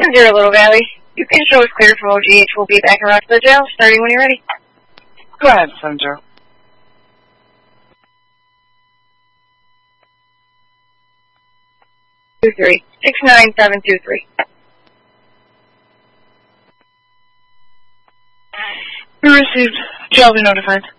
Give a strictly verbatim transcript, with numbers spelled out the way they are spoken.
Zero Little Valley. You can show us clear for O G H. We'll be back in Rockville Jail, starting when you're ready. Go ahead, seven zero. Two three six nine seven two three. We received. Jail be notified.